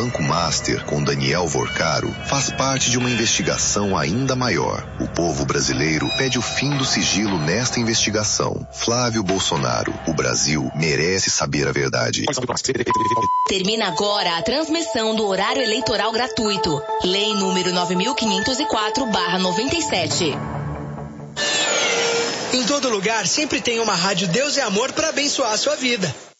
Banco Master, com Daniel Vorcaro, faz parte de uma investigação ainda maior. O povo brasileiro pede o fim do sigilo nesta investigação. Flávio Bolsonaro, o Brasil merece saber a verdade. Termina agora a transmissão do horário eleitoral gratuito. Lei número 9504/97. Em todo lugar sempre tem uma rádio Deus é Amor para abençoar a sua vida.